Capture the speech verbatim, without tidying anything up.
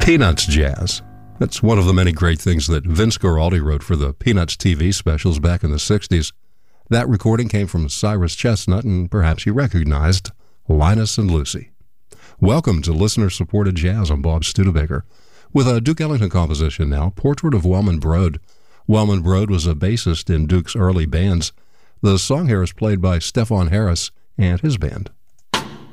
Peanuts jazz. That's one of the many great things that Vince Guaraldi wrote for the Peanuts T V specials back in the sixties. That recording came from Cyrus Chestnut, and perhaps you recognized Linus and Lucy. Welcome to listener-supported jazz. I'm Bob Studebaker. With a Duke Ellington composition now, Portrait of Wellman Broad. Wellman Broad was a bassist in Duke's early bands. The song here is played by Stefon Harris and his band.